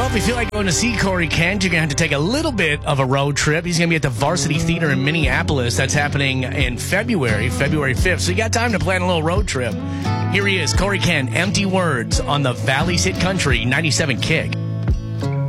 Well, if you feel like going to see Corey Kent, you're going to have to take a little bit of a road trip. He's going to be at the Varsity Theater in Minneapolis. That's happening in February 5th. So you got time to plan a little road trip. Here he is, Corey Kent, Empty Words on the Valley's Hit Country 97 Kick.